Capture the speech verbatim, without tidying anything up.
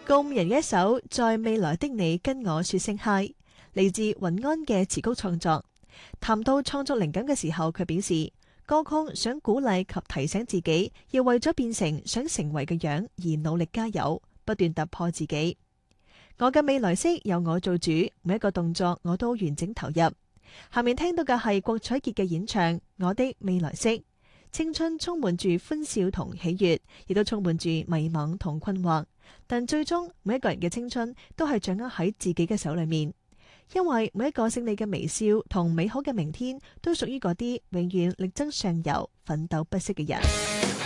告五人嘅一首《在未來的你跟我說聲嗨》，嚟自雲安嘅詞曲創作。談到創作靈感嘅時候，佢表示歌曲想鼓勵及提醒自己，要為咗變成想成為嘅樣而努力加油，不斷突破自己。我嘅未來式由我做主，每一個動作我都完整投入。下面聽到嘅係郭采潔嘅演唱《我的未來式》。青春充滿住歡笑同喜悅，亦都充滿住迷茫同困惑。但最終每一個人嘅青春都係掌握喺自己嘅手裏面，因為每一個勝利嘅微笑同美好嘅明天，都屬於嗰啲永遠力爭上游、奮鬥不息嘅人。